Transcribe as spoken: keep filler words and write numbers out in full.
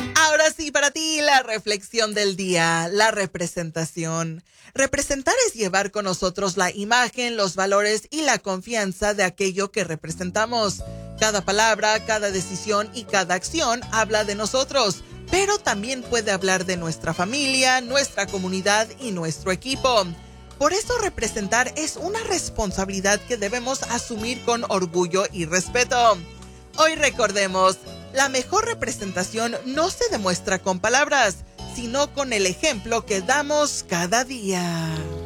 Ahora sí, para ti, la reflexión del día, la representación. Representar es llevar con nosotros la imagen, los valores y la confianza de aquello que representamos. Cada palabra, cada decisión y cada acción habla de nosotros, pero también puede hablar de nuestra familia, nuestra comunidad y nuestro equipo. Por eso representar es una responsabilidad que debemos asumir con orgullo y respeto. Hoy recordemos, la mejor representación no se demuestra con palabras, sino con el ejemplo que damos cada día.